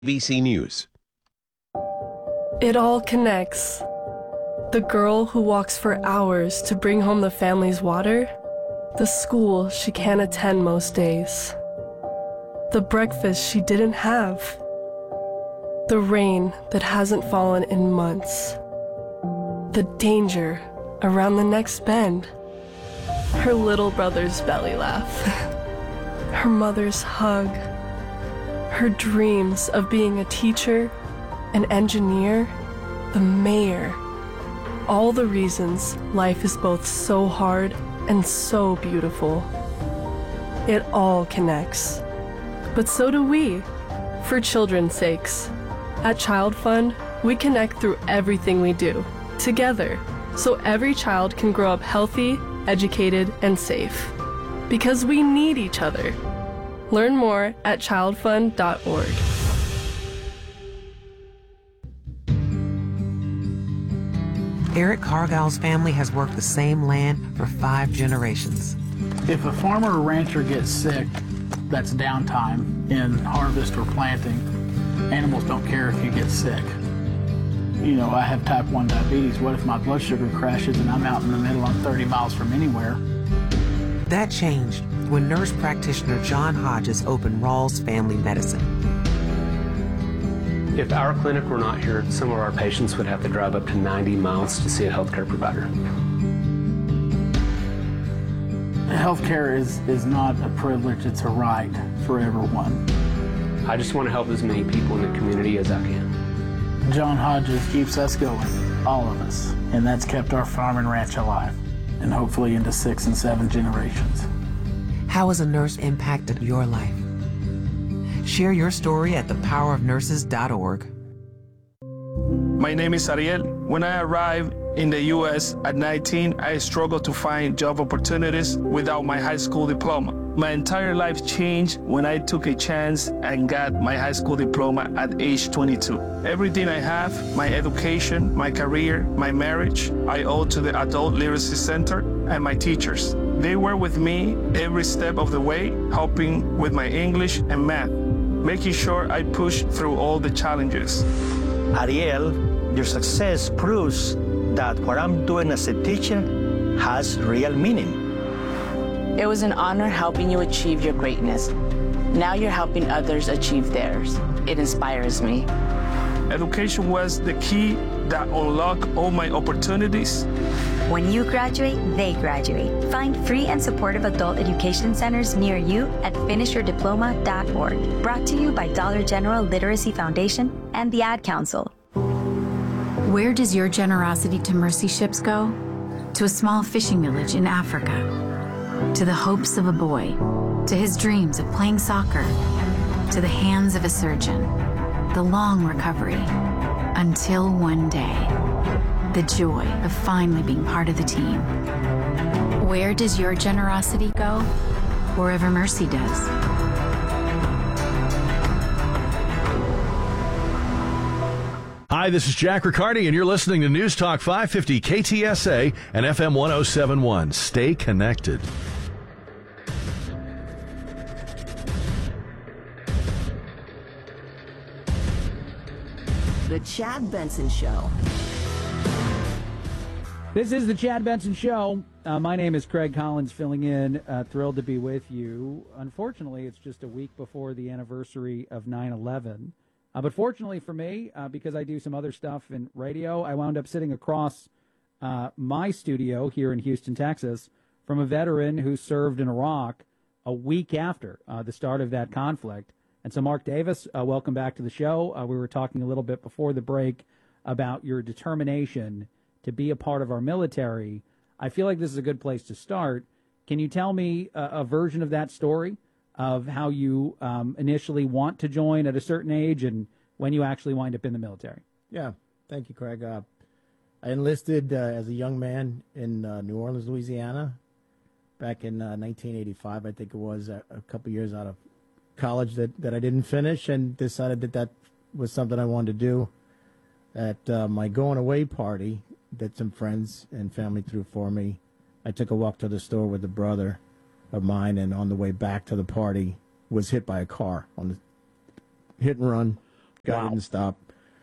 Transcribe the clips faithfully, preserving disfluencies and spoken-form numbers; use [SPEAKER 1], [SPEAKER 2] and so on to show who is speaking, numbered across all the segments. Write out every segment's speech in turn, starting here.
[SPEAKER 1] B C News.
[SPEAKER 2] It all connects. The girl who walks for hours to bring home the family's water, the school she can't attend most days, the breakfast she didn't have, the rain that hasn't fallen in months, the danger around the next bend, her little brother's belly laugh, her mother's hug, her dreams of being a teacher, an engineer, the mayor. All the reasons life is both so hard and so beautiful. It all connects. But so do we, for children's sakes. At Child Fund, we connect through everything we do, together, so every child can grow up healthy, educated, and safe. Because we need each other. Learn more at child fund dot org.
[SPEAKER 3] Eric Cargill's family has worked the same land for five generations.
[SPEAKER 4] If a farmer or rancher gets sick, that's downtime in harvest or planting. Animals don't care if you get sick. You know, I have type one diabetes. What if my blood sugar crashes and I'm out in the middle, I'm thirty miles from anywhere?
[SPEAKER 3] That changed when nurse practitioner John Hodges opened Rawls Family Medicine.
[SPEAKER 5] If our clinic were not here, some of our patients would have to drive up to ninety miles to see a healthcare provider.
[SPEAKER 4] Healthcare is, is not a privilege, it's a right for everyone.
[SPEAKER 5] I just want to help as many people in the community as I can.
[SPEAKER 4] John Hodges keeps us going, all of us, and that's kept our farm and ranch alive, and hopefully into six and seven generations.
[SPEAKER 3] How has a nurse impacted your life? Share your story at the power of nurses dot org.
[SPEAKER 6] My name is Ariel. When I arrived in the U S at nineteen, I struggled to find job opportunities without my high school diploma. My entire life changed when I took a chance and got my high school diploma at age twenty-two. Everything I have, my education, my career, my marriage, I owe to the Adult Literacy Center and my teachers. They were with me every step of the way, helping with my English and math, making sure I pushed through all the challenges.
[SPEAKER 7] Ariel, your success proves that what I'm doing as a teacher has real meaning.
[SPEAKER 8] It was an honor helping you achieve your greatness. Now you're helping others achieve theirs. It inspires me.
[SPEAKER 6] Education was the key that unlocked all my opportunities.
[SPEAKER 9] When you graduate, they graduate. Find free and supportive adult education centers near you at finish your diploma dot org. Brought to you by Dollar General Literacy Foundation and the Ad Council.
[SPEAKER 10] Where does your generosity to mercy ships go? To a small fishing village in Africa. To the hopes of a boy. To his dreams of playing soccer. To the hands of a surgeon. The long recovery. Until one day. The joy of finally being part of the team. Where does your generosity go? Wherever mercy does.
[SPEAKER 11] Hi, this is Jack Riccardi, and you're listening to News Talk five fifty K T S A and F M one oh seven point one. Stay connected.
[SPEAKER 12] The Chad Benson Show.
[SPEAKER 13] This is the Chad Benson Show. Uh, my name is Craig Collins, filling in. Uh, thrilled to be with you. Unfortunately, it's just a week before the anniversary of nine eleven. Uh, but fortunately for me, uh, because I do some other stuff in radio, I wound up sitting across uh, my studio here in Houston, Texas, from a veteran who served in Iraq a week after uh, the start of that conflict. And so, Mark Davis, uh, welcome back to the show. Uh, we were talking a little bit before the break about your determination to be a part of our military. I feel like this is a good place to start. Can you tell me a, a version of that story of how you um, initially want to join at a certain age and when you actually wind up in the military?
[SPEAKER 14] Yeah, thank you, Craig. Uh, I enlisted uh, as a young man in uh, New Orleans, Louisiana, back in uh, nineteen eighty-five. I think it was a, a couple years out of college that, that I didn't finish, and decided that that was something I wanted to do. At uh, my going away party that some friends and family threw for me, I took a walk to the store with a brother of mine, and on the way back to the party was hit by a car on the hit and run. Guy
[SPEAKER 13] Wow.
[SPEAKER 14] didn't stop.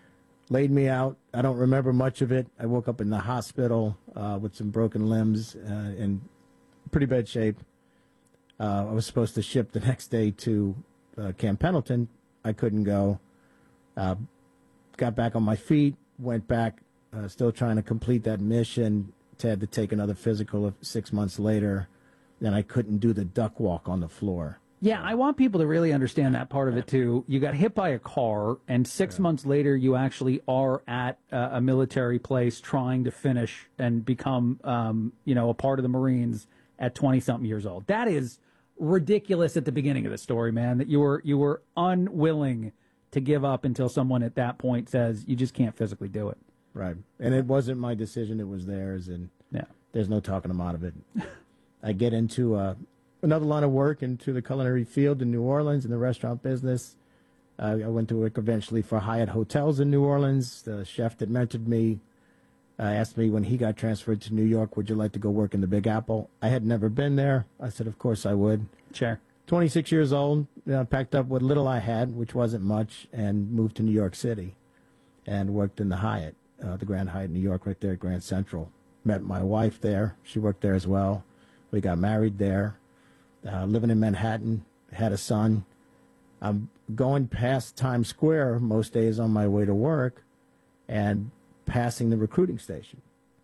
[SPEAKER 14] Laid me out. I don't remember much of it. I woke up in the hospital uh, with some broken limbs uh, in pretty bad shape. Uh, I was supposed to ship the next day to uh, Camp Pendleton. I couldn't go. Uh, got back on my feet, went back, uh, still trying to complete that mission. Had to take another physical of six months later. Then I couldn't do the duck walk on the floor.
[SPEAKER 13] Yeah, I want people to really understand that part of it too. You got hit by a car, and six yeah. months later, you actually are at uh, a military place trying to finish and become, um, you know, a part of the Marines at twenty something years old. That is ridiculous at the beginning of the story, man. That you were you were unwilling to give up until someone at that point says you just can't physically do it.
[SPEAKER 14] Right, and it wasn't my decision; it was theirs, and
[SPEAKER 13] yeah.
[SPEAKER 14] there's no talking them out of it. I get into uh, another line of work, into the culinary field in New Orleans in the restaurant business. Uh, I went to work eventually for Hyatt Hotels in New Orleans. The chef that mentored me uh, asked me when he got transferred to New York, would you like to go work in the Big Apple? I had never been there. I said, of course I would.
[SPEAKER 13] Sure.
[SPEAKER 14] twenty-six years old, you know, packed up what little I had, which wasn't much, and moved to New York City and worked in the Hyatt, uh, the Grand Hyatt New York right there at Grand Central. Met my wife there. She worked there as well. We got married there, uh, living in Manhattan, had a son. I'm going past Times Square most days on my way to work and passing the recruiting station.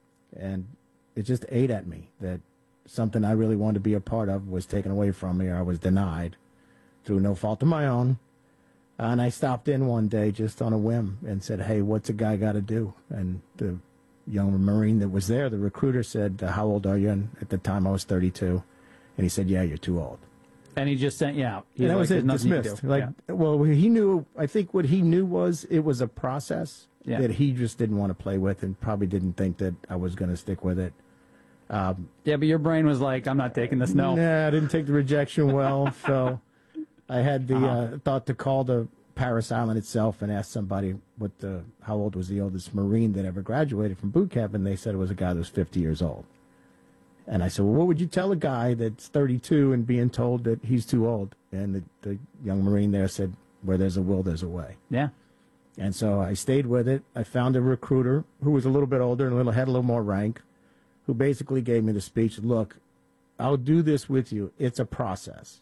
[SPEAKER 14] And it just ate at me that something I really wanted to be a part of was taken away from me, or I was denied through no fault of my own. And I stopped in one day just on a whim and said, hey, what's a guy got to do? And the young Marine that was there, the recruiter, said, how old are you? And at the time I was thirty-two. And he said, yeah, you're too old.
[SPEAKER 13] And he just sent you out.
[SPEAKER 14] And that
[SPEAKER 13] like,
[SPEAKER 14] was it, dismissed. Like, yeah. Well, he knew, I think what he knew was it was a process yeah. that he just didn't want to play with, and probably didn't think that I was going to stick with it. Um,
[SPEAKER 13] yeah, but your brain was like, I'm not taking this, no.
[SPEAKER 14] Nah, I didn't take the rejection well, so I had the uh-huh. uh, thought to call the Paris Island itself and ask somebody what the how old was the oldest Marine that ever graduated from boot camp, and they said it was a guy that was fifty years old. And I said, well, what would you tell a guy that's thirty-two and being told that he's too old? And the, the young Marine there said, where there's a will, there's a way.
[SPEAKER 13] Yeah.
[SPEAKER 14] And so I stayed with it. I found a recruiter who was a little bit older and a little, had a little more rank, who basically gave me the speech, look, I'll do this with you. It's a process.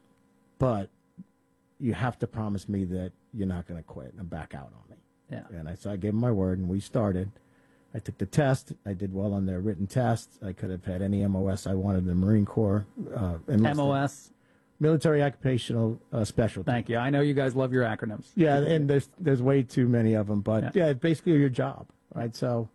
[SPEAKER 14] But you have to promise me that you're not going to quit and back out on me.
[SPEAKER 13] Yeah.
[SPEAKER 14] And I, so I gave him my word, and we started. I took the test. I did well on their written test. I could have had any M O S I wanted in the Marine Corps. Uh,
[SPEAKER 13] M O S?
[SPEAKER 14] Military Occupational uh, Specialty.
[SPEAKER 13] Thank you. I know you guys love your acronyms.
[SPEAKER 14] Yeah, and there's there's way too many of them. But, yeah, yeah it's basically your job, right? So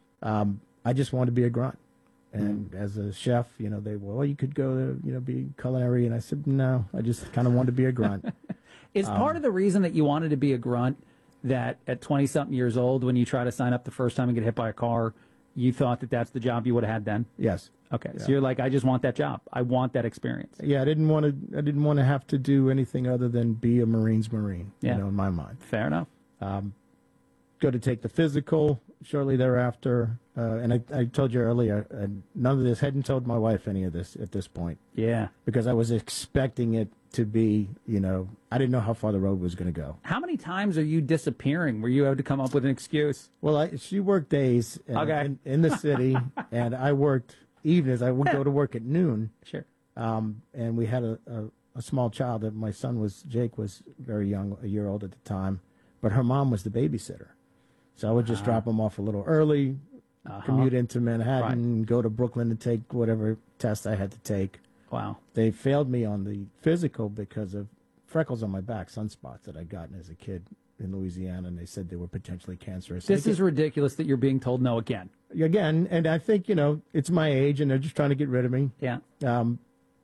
[SPEAKER 14] um, I just wanted to be a grunt. And mm. as a chef, you know, they, well, you could go to, you know, be culinary. And I said, no, I just kind of wanted to be a grunt.
[SPEAKER 13] Is um, part of the reason that you wanted to be a grunt that at twenty-something years old, when you try to sign up the first time and get hit by a car, you thought that that's the job you would have had then?
[SPEAKER 14] Yes.
[SPEAKER 13] Okay,
[SPEAKER 14] yeah.
[SPEAKER 13] So you're like, I just want that job. I want that experience.
[SPEAKER 14] Yeah, I didn't want to. I didn't want to have to do anything other than be a Marine's Marine.
[SPEAKER 13] Yeah.
[SPEAKER 14] You know, in my mind.
[SPEAKER 13] Fair enough.
[SPEAKER 14] Um, go to take the physical shortly thereafter, uh, and I, I told you earlier, uh, none of this. Hadn't told my wife any of this at this point.
[SPEAKER 13] Yeah.
[SPEAKER 14] Because I was expecting it to be, you know, I didn't know how far the road was going to go.
[SPEAKER 13] How many times are you disappearing where you had to come up with an excuse?
[SPEAKER 14] Well, I, she worked days in,
[SPEAKER 13] okay.
[SPEAKER 14] in, in the city, and I worked evenings. I would go to work at noon.
[SPEAKER 13] Sure.
[SPEAKER 14] Um, and we had a, a, a small child. That my son was, Jake was very young, a year old at the time, but her mom was the babysitter. So I would just uh-huh. drop him off a little early, uh-huh. commute into Manhattan, right. go to Brooklyn to take whatever test I had to take.
[SPEAKER 13] Wow.
[SPEAKER 14] They failed me on the physical because of freckles on my back, sunspots that I'd gotten as a kid in Louisiana, and they said they were potentially cancerous.
[SPEAKER 13] This is ridiculous that you're being told no again.
[SPEAKER 14] Again, and I think, you know, it's my age, and they're just trying to get rid of me.
[SPEAKER 13] Yeah.
[SPEAKER 14] Um,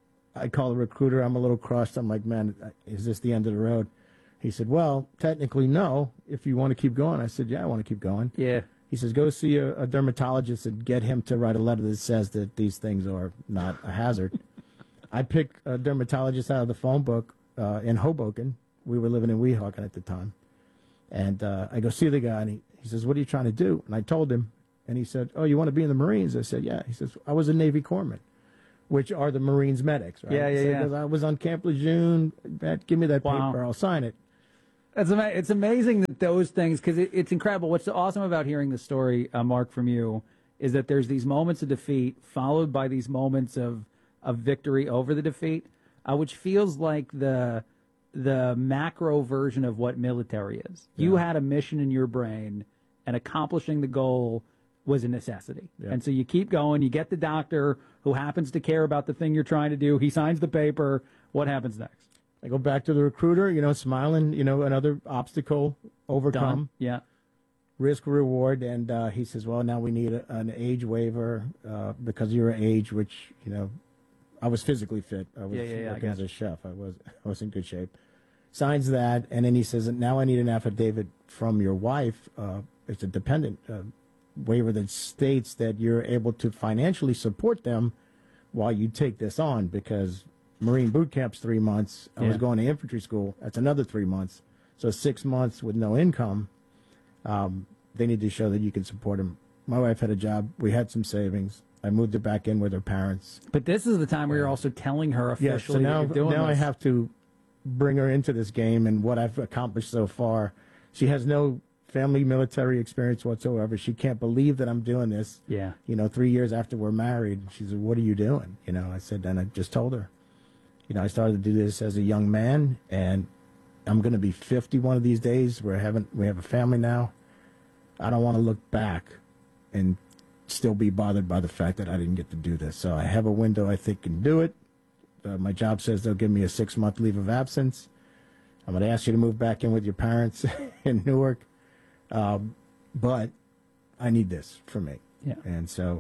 [SPEAKER 14] I call the recruiter. I'm a little crushed. I'm like, man, is this the end of the road? He said, well, technically, no, if you want to keep going. I said, yeah, I want to keep going.
[SPEAKER 13] Yeah.
[SPEAKER 14] He says, go see a, a dermatologist and get him to write a letter that says that these things are not a hazard. I picked a dermatologist out of the phone book uh, in Hoboken. We were living in Weehawken at the time. And uh, I go see the guy, and he, he says, what are you trying to do? And I told him, and he said, oh, you want to be in the Marines? I said, yeah. He says, I was a Navy corpsman, which are the Marines medics, right?
[SPEAKER 13] Yeah, yeah,
[SPEAKER 14] so
[SPEAKER 13] yeah.
[SPEAKER 14] I was on Camp Lejeune. Give me that
[SPEAKER 13] wow.
[SPEAKER 14] paper, I'll sign it.
[SPEAKER 13] It's, ama- it's amazing that those things, because it, it's incredible. What's awesome about hearing the story, uh, Mark, from you, is that there's these moments of defeat followed by these moments of, of victory over the defeat, uh, which feels like the the macro version of what military is. Yeah. You had a mission in your brain, and accomplishing the goal was a necessity. Yeah. And so you keep going. You get the doctor who happens to care about the thing you're trying to do. He signs the paper. What happens next?
[SPEAKER 14] I go back to the recruiter, you know, smiling, you know, another obstacle overcome.
[SPEAKER 13] Done. Yeah.
[SPEAKER 14] Risk reward. And uh, he says, well, now we need a, an age waiver uh, because of your age, which, you know, I was physically fit. I was
[SPEAKER 13] yeah, yeah, yeah,
[SPEAKER 14] working as a chef. I was, I was in good shape. Signs that. And then he says, now I need an affidavit from your wife. Uh, it's a dependent uh, waiver that states that you're able to financially support them while you take this on, because Marine boot camp's three months. I
[SPEAKER 13] Yeah.
[SPEAKER 14] was going to infantry school. That's another three months. So six months with no income. Um, they need to show that you can support them. My wife had a job. We had some savings. I moved her back in with her parents.
[SPEAKER 13] But this is the time where you're also telling her
[SPEAKER 14] Yeah,
[SPEAKER 13] officially
[SPEAKER 14] so now,
[SPEAKER 13] that you're doing
[SPEAKER 14] now I
[SPEAKER 13] this.
[SPEAKER 14] have to bring her into this game and what I've accomplished so far. She has no family military experience whatsoever. She can't believe that I'm doing this.
[SPEAKER 13] Yeah.
[SPEAKER 14] You know, three years after we're married, she said, what are you doing? You know, I said, and I just told her, you know, I started to do this as a young man, and I'm going to be fifty one of these days. We're having, we have a family now. I don't want to look back and still be bothered by the fact that I didn't get to do this. So I have a window I think can do it. Uh, my job says they'll give me a six-month leave of absence. I'm going to ask you to move back in with your parents in Newark. Um, but I need this for me.
[SPEAKER 13] Yeah.
[SPEAKER 14] And so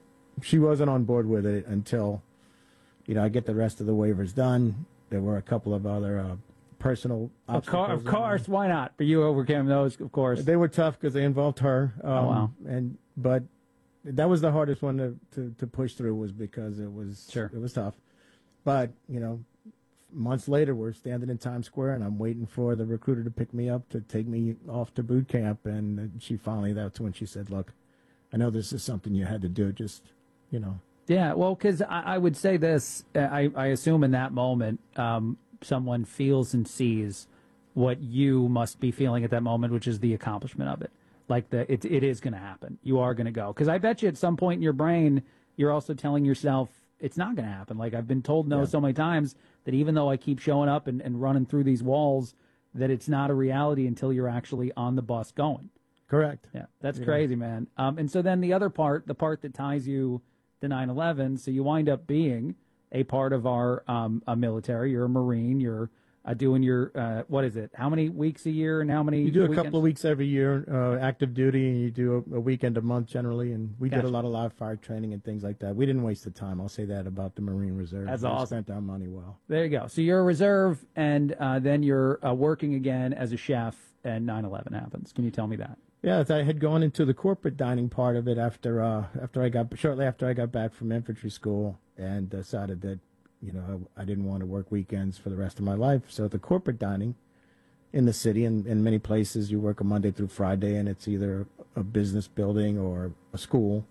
[SPEAKER 14] she wasn't on board with it until, you know, I get the rest of the waivers done. There were a couple of other uh, personal
[SPEAKER 13] Of, cour-
[SPEAKER 14] obstacles.
[SPEAKER 13] of course, why not? But you overcame those, of course.
[SPEAKER 14] They were tough because they involved her. Um,
[SPEAKER 13] Oh, wow.
[SPEAKER 14] And but that was the hardest one to, to, to push through, was because it was
[SPEAKER 13] Sure.
[SPEAKER 14] it was tough. But you know, months later, we're standing in Times Square, and I'm waiting for the recruiter to pick me up to take me off to boot camp. And she finally, that's when she said, "Look, I know this is something you had to do. Just, you know."
[SPEAKER 13] Yeah, well, because I, I would say this, uh, I, I assume in that moment, um, someone feels and sees what you must be feeling at that moment, which is the accomplishment of it. Like the it, it is going to happen. You are going to go. Because I bet you at some point in your brain, you're also telling yourself it's not going to happen. Like I've been told no
[SPEAKER 14] Yeah.
[SPEAKER 13] so many times that even though I keep showing up and, and running through these walls, that it's not a reality until you're actually on the bus going.
[SPEAKER 14] Correct.
[SPEAKER 13] Yeah, that's
[SPEAKER 14] Yeah.
[SPEAKER 13] crazy, man. Um, and so then the other part, the part that ties you to nine eleven, so you wind up being a part of our um, a military. You're a Marine. You're uh, doing your, uh, what is it? How many weeks a year and how many
[SPEAKER 14] You do a
[SPEAKER 13] weekends?
[SPEAKER 14] couple of weeks every year, uh, active duty, and you do a, a weekend a month generally. And we did
[SPEAKER 13] Gotcha.
[SPEAKER 14] a lot of live fire training and things like that. We didn't waste the time. I'll say that about the Marine Reserve.
[SPEAKER 13] That's
[SPEAKER 14] we
[SPEAKER 13] awesome.
[SPEAKER 14] spent our money well.
[SPEAKER 13] There you go. So you're a reserve, and uh, then you're uh, working again as a chef, and nine eleven happens. Can you tell me that?
[SPEAKER 14] Yeah, I had gone into the corporate dining part of it after uh, after I got shortly after I got back from infantry school, and decided that you know I, I didn't want to work weekends for the rest of my life. So the corporate dining in the city, and in many places, you work a Monday through Friday, and it's either a business building or a school.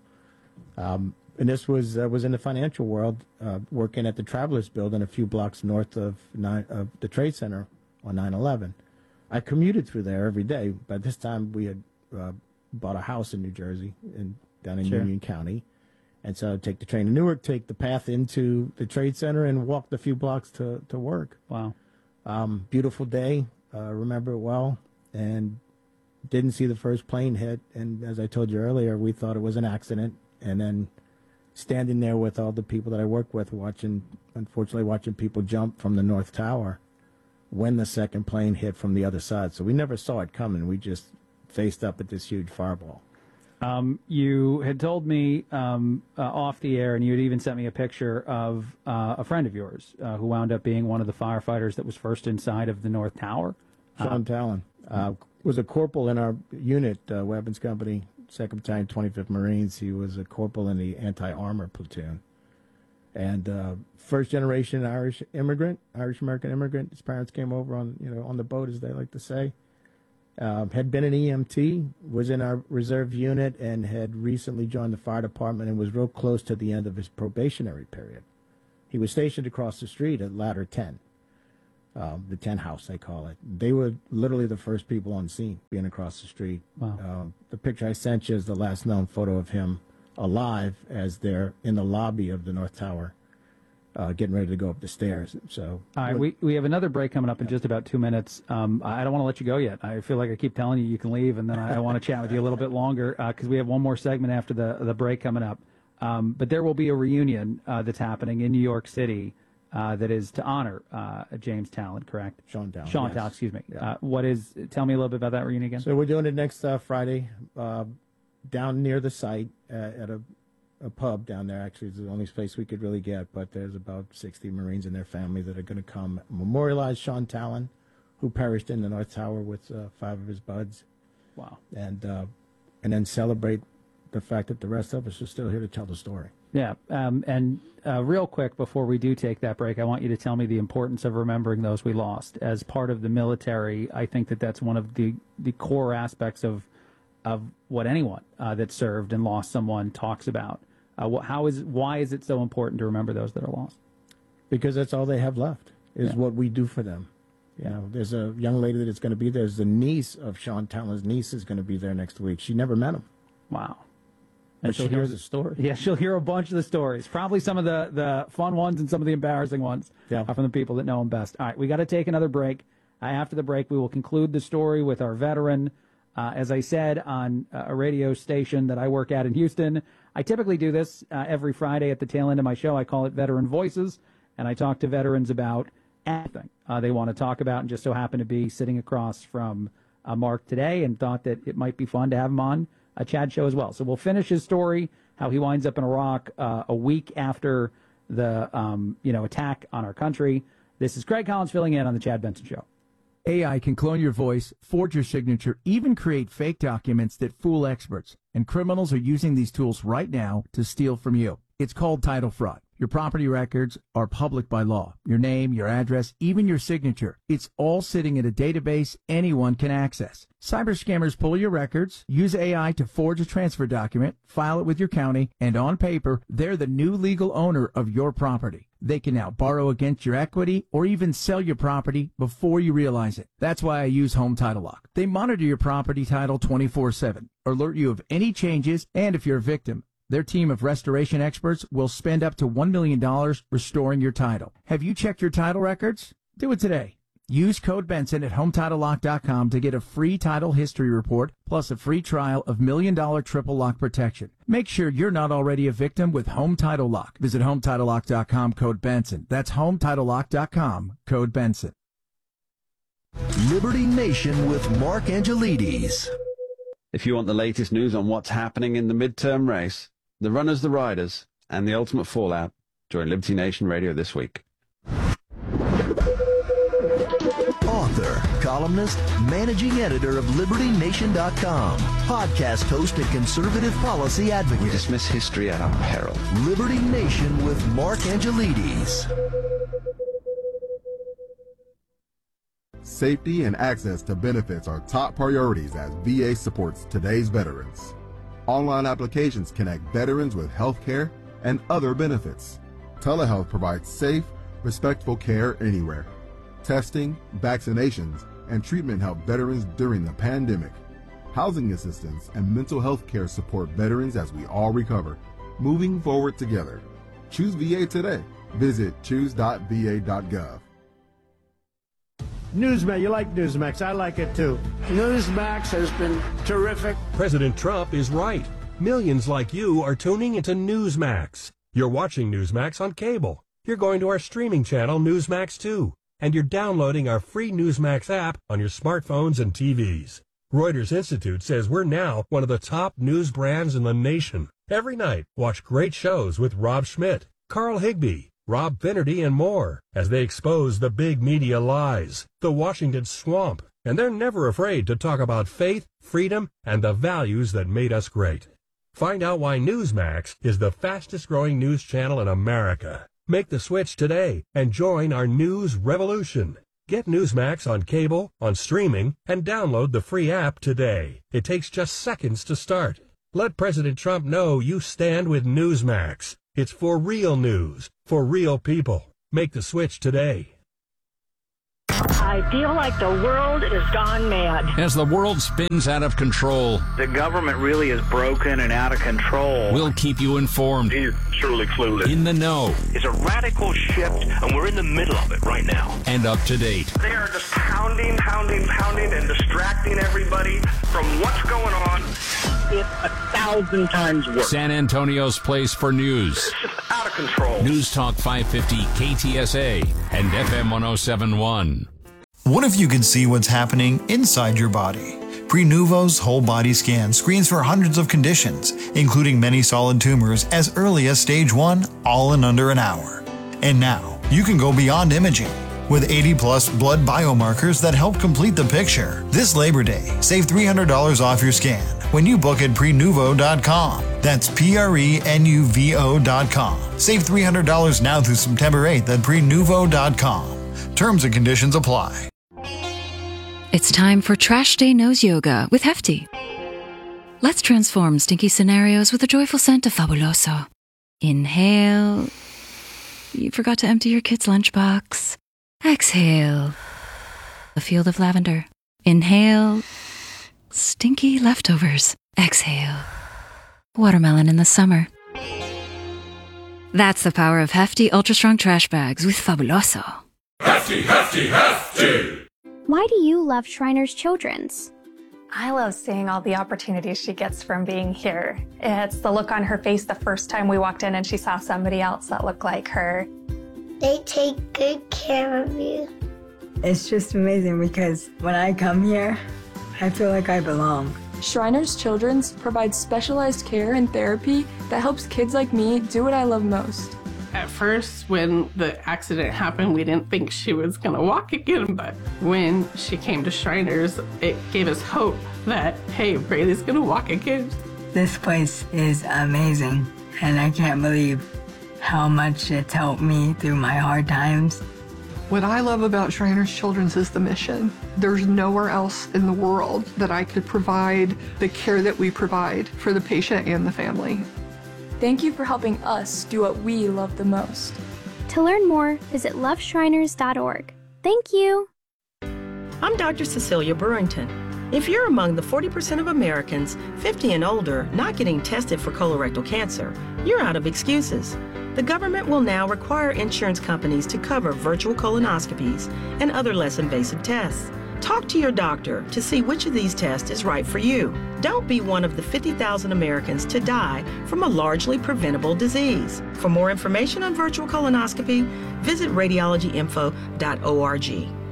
[SPEAKER 14] Um, and this was uh, was in the financial world, uh, working at the Travelers Building a few blocks north of nine, of the Trade Center on nine eleven. I commuted through there every day. By this time, we had uh, bought a house in New Jersey, in, down in
[SPEAKER 13] Sure.
[SPEAKER 14] Union County. And so I'd take the train to Newark, take the path into the Trade Center, and walk the few blocks to, to work.
[SPEAKER 13] Wow.
[SPEAKER 14] Um, beautiful day. Uh, remember it well. And didn't see the first plane hit. And as I told you earlier, we thought it was an accident. And then standing there with all the people that I work with, watching, unfortunately, watching people jump from the North Tower when the second plane hit from the other side. So we never saw it coming. We just faced up at this huge fireball.
[SPEAKER 13] Um, you had told me um, uh, off the air, and you had even sent me a picture of uh, a friend of yours uh, who wound up being one of the firefighters that was first inside of the North Tower.
[SPEAKER 14] Sean Talon uh, was a corporal in our unit, uh, weapons company, second Battalion, twenty-fifth Marines. He was a corporal in the anti-armor platoon. And uh, first generation Irish immigrant, Irish American immigrant. His parents came over on, you know, on the boat, as they like to say. Um, had been an E M T, was in our reserve unit, and had recently joined the fire department and was real close to the end of his probationary period. He was stationed across the street at Ladder ten. um, the tent house, they call it. They were literally the first people on scene, being across the street.
[SPEAKER 13] Wow.
[SPEAKER 14] Um, the picture I sent you is the last known photo of him alive as they're in the lobby of the North Tower, uh, getting ready to go up the stairs. So,
[SPEAKER 13] all right, we, we have another break coming up in just about two minutes. Um, I don't want to let you go yet. I feel like I keep telling you you can leave, and then I, I want to chat with you a little bit longer because uh, we have one more segment after the, the break coming up. Um, but there will be a reunion uh, that's happening in New York City uh, that is to honor uh, James Talent, correct?
[SPEAKER 14] Sean Talent.
[SPEAKER 13] Sean
[SPEAKER 14] yes.
[SPEAKER 13] Talent, excuse me. Uh, what is, tell me a little bit about that reunion again.
[SPEAKER 14] So we're doing it next uh, Friday uh, down near the site uh, at a, a pub down there. Actually, it's the only place we could really get, but there's about sixty Marines and their family that are going to come memorialize Sean Talent, who perished in the North Tower with uh, five of his buds.
[SPEAKER 13] Wow.
[SPEAKER 14] And, uh, and then celebrate the fact that the rest of us are still here to tell the story.
[SPEAKER 13] Yeah, um, and uh, real quick before we do take that break, I want you to tell me the importance of remembering those we lost. As part of the military, I think that that's one of the, the core aspects of of what anyone uh, that served and lost someone talks about. Uh, what, how is why is it so important to remember those that are lost?
[SPEAKER 14] Because that's all they have left is
[SPEAKER 13] Yeah.
[SPEAKER 14] what we do for them. You know, there's a young lady that is going to be there. There's the niece of Sean Talent's niece is going to be there next week. She never met him.
[SPEAKER 13] Wow.
[SPEAKER 14] But she
[SPEAKER 13] she'll hear
[SPEAKER 14] knows the story.
[SPEAKER 13] Yeah, she'll hear a bunch of the stories. Probably some of the, the fun ones and some of the embarrassing ones
[SPEAKER 14] yeah.
[SPEAKER 13] are from the people that know him best. All right, we got to take another break. Uh, after the break, we will conclude the story with our veteran. Uh, as I said on uh, a radio station that I work at in Houston, I typically do this uh, every Friday at the tail end of my show. I call it Veteran Voices, and I talk to veterans about anything uh, they want to talk about, and just so happen to be sitting across from uh, Mark today and thought that it might be fun to have him on a Chad show as well. So we'll finish his story, how he winds up in Iraq uh, a week after the um, you know attack on our country. This is Craig Collins filling in on the Chad Benson Show.
[SPEAKER 1] A I can clone your voice, forge your signature, even create fake documents that fool experts. And criminals are using these tools right now to steal from you. It's called title fraud. Your property records are public by law. Your name, your address, even your signature. It's all sitting in a database anyone can access. Cyber scammers pull your records, use A I to forge a transfer document, file it with your county, and on paper, they're the new legal owner of your property. They can now borrow against your equity or even sell your property before you realize it. That's why I use Home Title Lock. They monitor your property title twenty-four seven, alert you of any changes, and if you're a victim, their team of restoration experts will spend up to one million dollars restoring your title. Have you checked your title records? Do it today. Use code Benson at home title lock dot com to get a free title history report plus a free trial of million dollar triple lock protection. Make sure you're not already a victim with Home Title Lock. Visit home title lock dot com, code Benson. That's home title lock dot com, code Benson.
[SPEAKER 15] Liberty Nation with Mark Angelides.
[SPEAKER 16] If you want the latest news on what's happening in the midterm race, the runners, the riders, and the ultimate fallout, join Liberty Nation Radio this week.
[SPEAKER 15] Author, columnist, managing editor of liberty nation dot com, podcast host and conservative policy advocate.
[SPEAKER 16] We dismiss history at our peril.
[SPEAKER 15] Liberty Nation with Mark Angelides.
[SPEAKER 17] Safety and access to benefits are top priorities as V A supports today's veterans. Online applications connect veterans with health care and other benefits. Telehealth provides safe, respectful care anywhere. Testing, vaccinations, and treatment help veterans during the pandemic. Housing assistance and mental health care support veterans as we all recover, moving forward together. Choose V A today. Visit choose dot v a dot gov.
[SPEAKER 18] Newsmax, you like Newsmax. I like it too. Newsmax has been terrific.
[SPEAKER 19] President Trump is right. Millions like you are tuning into Newsmax. You're watching Newsmax on cable. You're going to our streaming channel, Newsmax two. And you're downloading our free Newsmax app on your smartphones and T Vs. Reuters Institute says we're now one of the top news brands in the nation. Every night, watch great shows with Rob Schmidt, Carl Higbie, Rob Finnerty, and more as they expose the big media lies, the Washington swamp, and they're never afraid to talk about faith, freedom, and the values that made us great. Find out why Newsmax is the fastest-growing news channel in America. Make the switch today and join our news revolution. Get Newsmax on cable, on streaming, and download the free app today. It takes just seconds to start. Let President Trump know you stand with Newsmax. It's for real news, for real people. Make the switch today.
[SPEAKER 20] I feel like the world is gone mad.
[SPEAKER 21] As the world spins out of control,
[SPEAKER 22] the government really is broken and out of control.
[SPEAKER 21] We'll keep you informed.
[SPEAKER 22] He's truly clueless.
[SPEAKER 21] In the know.
[SPEAKER 22] It's a radical shift, and we're in the middle of it right now.
[SPEAKER 21] And up to date.
[SPEAKER 22] They are just pounding, pounding, pounding, and distracting everybody from what's going on.
[SPEAKER 20] It's a thousand times worse.
[SPEAKER 21] San Antonio's place for news.
[SPEAKER 22] It's just out of control.
[SPEAKER 21] News Talk five fifty K T S A and F M one oh seven point one.
[SPEAKER 23] What if you could see what's happening inside your body? Prenuvo's whole body scan screens for hundreds of conditions, including many solid tumors as early as stage one, all in under an hour. And now, you can go beyond imaging. With eighty plus blood biomarkers that help complete the picture. This Labor Day, save three hundred dollars off your scan when you book at prenuvo dot com. That's P R E N U V O dot com. Save three hundred dollars now through September eighth at prenuvo dot com. Terms and conditions apply.
[SPEAKER 24] It's time for Trash Day Nose Yoga with Hefty. Let's transform stinky scenarios with the joyful scent of Fabuloso. Inhale. You forgot to empty your kid's lunchbox. Exhale. A field of lavender. Inhale. Stinky leftovers. Exhale. Watermelon in the summer. That's the power of Hefty Ultra Strong Trash Bags with Fabuloso.
[SPEAKER 25] Hefty, hefty, hefty!
[SPEAKER 26] Why do you love Shriners Children's?
[SPEAKER 27] I love seeing all the opportunities she gets from being here. It's the look on her face the first time we walked in and she saw somebody else that looked like her.
[SPEAKER 28] They take good care of you.
[SPEAKER 29] It's just amazing because when I come here, I feel like I belong.
[SPEAKER 30] Shriners Children's provides specialized care and therapy that helps kids like me do what I love most.
[SPEAKER 31] At first, when the accident happened, we didn't think she was going to walk again, but when she came to Shriners, it gave us hope that, hey, Braylee's going to walk again.
[SPEAKER 29] This place is amazing, and I can't believe how much it's helped me through my hard times.
[SPEAKER 32] What I love about Shriners Children's is the mission. There's nowhere else in the world that I could provide the care that we provide for the patient and the family.
[SPEAKER 30] Thank you for helping us do what we love the most.
[SPEAKER 26] To learn more, visit love shriners dot org. Thank you.
[SPEAKER 12] I'm Doctor Cecilia Burrington. If you're among the forty percent of Americans fifty and older not getting tested for colorectal cancer, you're out of excuses. The government will now require insurance companies to cover virtual colonoscopies and other less invasive tests. Talk to your doctor to see which of these tests is right for you. Don't be one of the fifty thousand Americans to die from a largely preventable disease. For more information on virtual colonoscopy, visit radiology info dot org.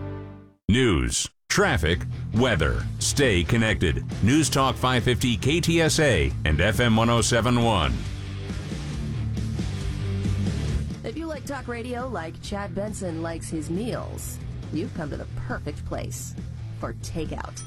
[SPEAKER 33] News, traffic, weather. Stay connected. News Talk five fifty K T S A and F M one oh seven point one.
[SPEAKER 12] If you like talk radio like Chad Benson likes his meals, you've come to the perfect place for takeout.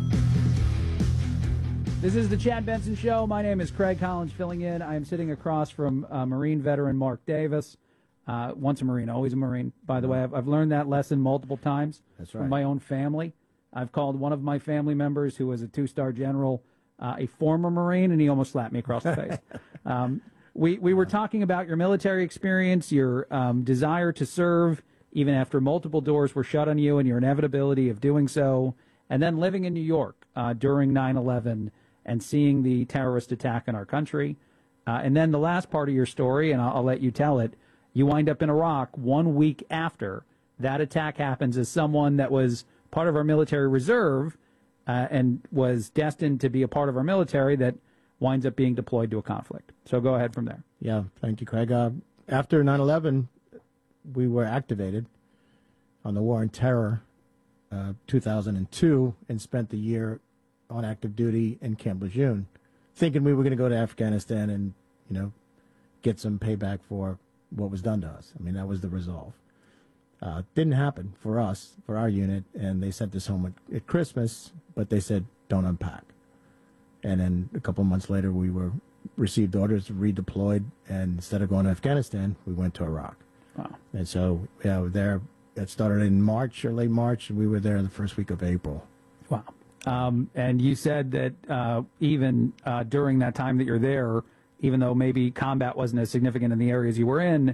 [SPEAKER 13] This is the Chad Benson Show. My name is Craig Collins filling in. I am sitting across from uh, Marine veteran Mark Davis. Uh, once a Marine, always a Marine. By the way, I've, I've learned that lesson multiple times
[SPEAKER 14] That's
[SPEAKER 13] from
[SPEAKER 14] right.
[SPEAKER 13] my own family. I've called one of my family members who was a two-star general uh, a former Marine, and he almost slapped me across the face. um, we, we were talking about your military experience, your um, desire to serve, even after multiple doors were shut on you, and your inevitability of doing so, and then living in New York uh, during nine eleven and seeing the terrorist attack in our country. Uh, and then the last part of your story, and I'll, I'll let you tell it, you wind up in Iraq one week after that attack happens as someone that was part of our military reserve uh, and was destined to be a part of our military that winds up being deployed to a conflict. So go ahead from there.
[SPEAKER 14] Yeah, thank you, Craig. Uh, after nine eleven, we were activated on the War on Terror, uh, two thousand two, and spent the year on active duty in Camp Lejeune, thinking we were going to go to Afghanistan and, you know, get some payback for what was done to us. I mean, that was the resolve. Uh, didn't happen for us, for our unit, and they sent us home at, at Christmas, but they said, don't unpack. And then a couple of months later, we were received orders, redeployed, and instead of going to Afghanistan, we went to Iraq.
[SPEAKER 13] Wow.
[SPEAKER 14] And so, yeah, we were there. It started in March or late March, and we were there the first week of April.
[SPEAKER 13] Wow. Um, and you said that uh, even uh, during that time that you're there, even though maybe combat wasn't as significant in the areas you were in,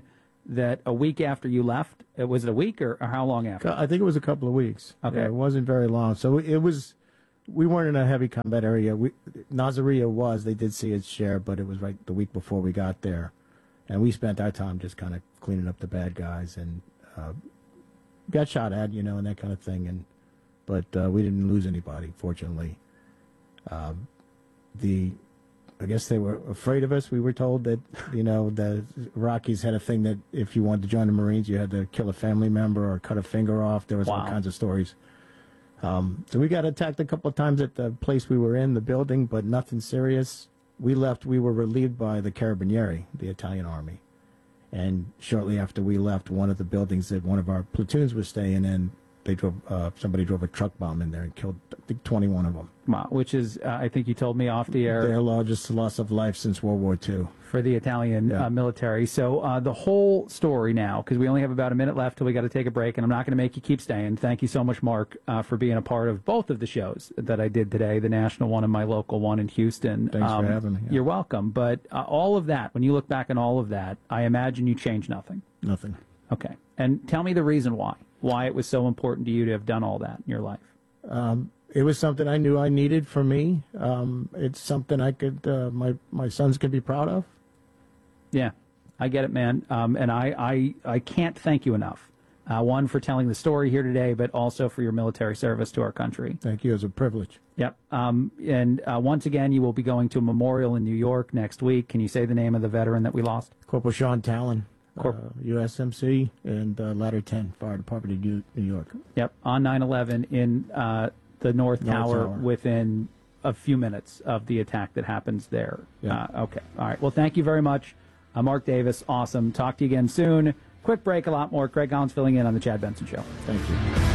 [SPEAKER 13] that a week after you left, it was it a week or, or how long after?
[SPEAKER 14] I think it was a couple of weeks.
[SPEAKER 13] Okay.
[SPEAKER 14] Yeah, it wasn't very long. So it was, we weren't in a heavy combat area. We, Nasiriyah was, they did see its share, but it was right the week before we got there. And we spent our time just kind of cleaning up the bad guys and uh, got shot at, you know, and that kind of thing. And But uh, we didn't lose anybody, fortunately. Um, the, I guess they were afraid of us. We were told that, you know, the Iraqis had a thing that if you wanted to join the Marines, you had to kill a family member or cut a finger off. There was
[SPEAKER 13] Wow.
[SPEAKER 14] all kinds of stories. Um, so we got attacked a couple of times at the place we were in, the building, but nothing serious. We left, we were relieved by the Carabinieri, the Italian army. And shortly after we left, one of the buildings that one of our platoons was staying in, they drove, uh, somebody drove a truck bomb in there and killed, I think, twenty-one of them.
[SPEAKER 13] Wow, which is, uh, I think you told me off the air.
[SPEAKER 14] Their largest loss of life since World War Two.
[SPEAKER 13] For the Italian
[SPEAKER 14] Yeah.
[SPEAKER 13] uh, military. So uh, the whole story now, because we only have about a minute left till we got to take a break, and I'm not going to make you keep staying. Thank you so much, Mark, uh, for being a part of both of the shows that I did today, the national one and my local one in Houston.
[SPEAKER 14] Thanks
[SPEAKER 13] Um,
[SPEAKER 14] for having me. Yeah.
[SPEAKER 13] You're welcome. But uh, all of that, when you look back on all of that, I imagine you changed nothing.
[SPEAKER 14] Nothing.
[SPEAKER 13] Okay. And tell me the reason why. Why it was so important to you to have done all that in your life.
[SPEAKER 14] Um, it was something I knew I needed for me. Um, it's something I could, uh, my, my sons could be proud of.
[SPEAKER 13] Yeah, I get it, man. Um, and I, I, I can't thank you enough. Uh, one, for telling the story here today, but also for your military service to our country.
[SPEAKER 14] Thank you. It's a privilege.
[SPEAKER 13] Yep. Um, and uh, once again, you will be going to a memorial in New York next week. Can you say the name of the veteran that we lost?
[SPEAKER 14] Corporal Sean Talon,
[SPEAKER 13] Corp-
[SPEAKER 14] uh, U S M C, and uh, Ladder ten, Fire Department of New New York.
[SPEAKER 13] Yep, on nine eleven in uh, the North,
[SPEAKER 14] North
[SPEAKER 13] Tower,
[SPEAKER 14] Tower.
[SPEAKER 13] within a few minutes of the attack that happens there.
[SPEAKER 14] Yeah.
[SPEAKER 13] Uh, okay. All right. Well, thank you very much. Uh, Mark Davis, awesome. Talk to you again soon. Quick break, a lot more. Craig Collins filling in on the Chad Benson Show.
[SPEAKER 14] Thank you.